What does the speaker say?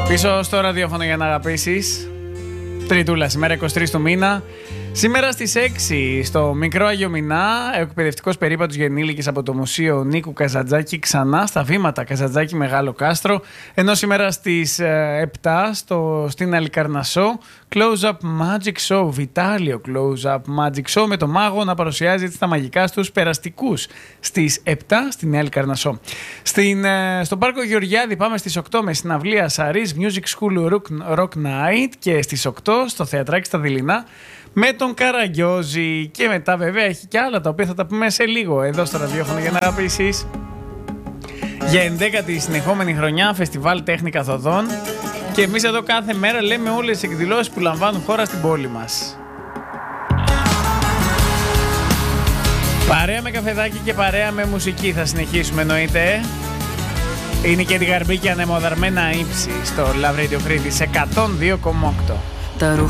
Πίσω στο ραδιόφωνο για να αγαπήσεις. Τριτούλα σήμερα, 23 του μήνα. Σήμερα στις 6 στο Μικρό Άγιο Μινά, εκπαιδευτικός περίπατος για ενήλικες από το Μουσείο Νίκου Καζαντζάκη ξανά στα βήματα Καζαντζάκη Μεγάλο Κάστρο. Ενώ σήμερα στις 7 στην Αλικαρνασσό, Close Up Magic Show, Βιτάλιο Close Up Magic Show, με το μάγο να παρουσιάζει τα μαγικά στους περαστικούς. Στις 7 στην Νέα Αλικαρνασσό. Στον Πάρκο Γεωργιάδη πάμε στις 8 με συναυλία Σαρίς Music School Rock Night και στις 8 στο Θεατράκι στα Δειλινά με τον Καραγκιόζη. Και μετά βέβαια έχει και άλλα τα οποία θα τα πούμε σε λίγο εδώ στο ραδιόφωνο για να αγαπήσεις. Για 11η συνεχόμενη χρονιά Φεστιβάλ Τέχνη Καθοδόν. Και εμείς εδώ κάθε μέρα λέμε όλες τις εκδηλώσεις που λαμβάνουν χώρα στην πόλη μας. Παρέα με καφεδάκι και παρέα με μουσική θα συνεχίσουμε, εννοείται. Είναι και τη γαρμπή και ανεμοδαρμένα ύψη στο Love Radio Crete 102,8.